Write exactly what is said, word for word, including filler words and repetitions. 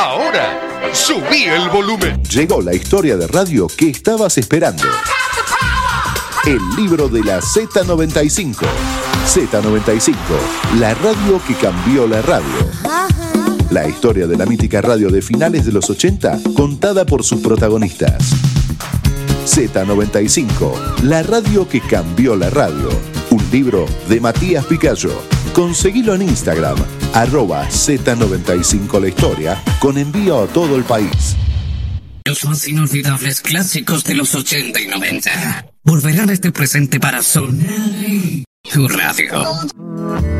Ahora, subí el volumen. Llegó la historia de radio que estabas esperando. El libro de la Z noventa y cinco. Z noventa y cinco, la radio que cambió la radio. La historia de la mítica radio de finales de los ochenta, contada por sus protagonistas. Z noventa y cinco, la radio que cambió la radio. Un libro de Matías Picayo. Conseguilo en Instagram, arroba Z noventa y cinco la historia, con envío a todo el país. Los más inolvidables clásicos de los ochenta y noventa volverán a este presente para sonar tu radio.